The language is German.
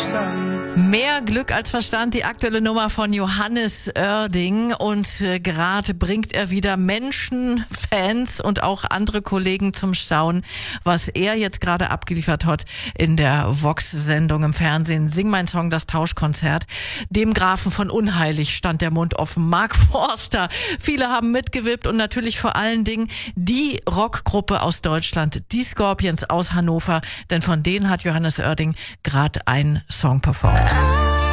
Mehr Glück als Verstand, die aktuelle Nummer von Johannes Oerding. Und gerade bringt er wieder Menschen, Fans und auch andere Kollegen zum Staunen, was er jetzt gerade abgeliefert hat in der Vox-Sendung im Fernsehen. Sing mein Song, das Tauschkonzert. Dem Grafen von Unheilig stand der Mund offen. Mark Forster. Viele haben mitgewippt und natürlich vor allen Dingen die Rockgruppe aus Deutschland, die Scorpions aus Hannover. Denn von denen hat Johannes Oerding gerade einen Song performt.